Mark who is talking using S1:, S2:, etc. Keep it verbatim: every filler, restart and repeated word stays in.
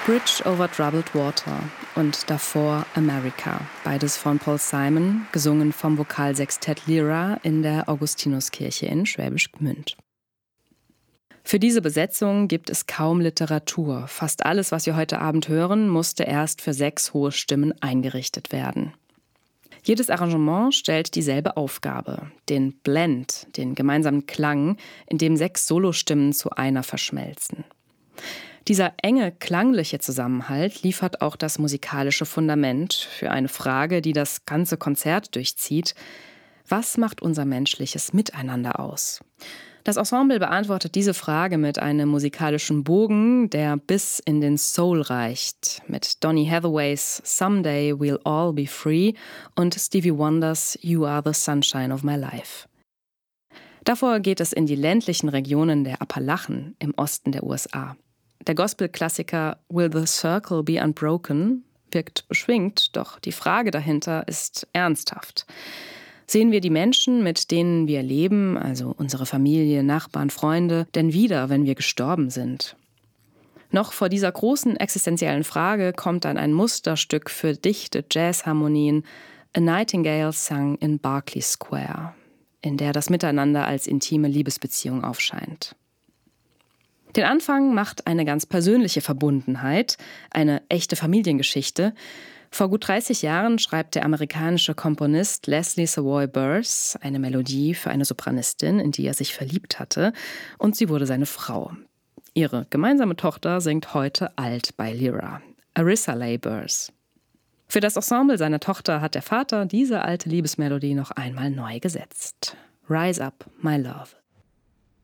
S1: Bridge over Troubled Water und davor America, beides von Paul Simon, gesungen vom Vokalsextett Lyra in der Augustinuskirche in Schwäbisch Gmünd. Für diese Besetzung gibt es kaum Literatur. Fast alles, was wir heute Abend hören, musste erst für sechs hohe Stimmen eingerichtet werden. Jedes Arrangement stellt dieselbe Aufgabe, den Blend, den gemeinsamen Klang, in dem sechs Solostimmen zu einer verschmelzen. Dieser enge klangliche Zusammenhalt liefert auch das musikalische Fundament für eine Frage, die das ganze Konzert durchzieht: Was macht unser menschliches Miteinander aus? Das Ensemble beantwortet diese Frage mit einem musikalischen Bogen, der bis in den Soul reicht, mit Donny Hathaways Someday We'll All Be Free und Stevie Wonders You Are the Sunshine of My Life. Davor geht es in die ländlichen Regionen der Appalachen im Osten der U S A. Der Gospel-Klassiker Will the Circle Be Unbroken wirkt beschwingt, doch die Frage dahinter ist ernsthaft. Sehen wir die Menschen, mit denen wir leben, also unsere Familie, Nachbarn, Freunde, denn wieder, wenn wir gestorben sind? Noch vor dieser großen existenziellen Frage kommt dann ein Musterstück für dichte Jazzharmonien, A Nightingale Sung in Berkeley Square, in der das Miteinander als intime Liebesbeziehung aufscheint. Den Anfang macht eine ganz persönliche Verbundenheit, eine echte Familiengeschichte. Vor gut dreißig Jahren schreibt der amerikanische Komponist Leslie Savoy Burrs eine Melodie für eine Sopranistin, in die er sich verliebt hatte, und sie wurde seine Frau. Ihre gemeinsame Tochter singt heute alt bei Lyra, Arissa Leigh Burrs. Für das Ensemble seiner Tochter hat der Vater diese alte Liebesmelodie noch einmal neu gesetzt. Rise Up, My Love.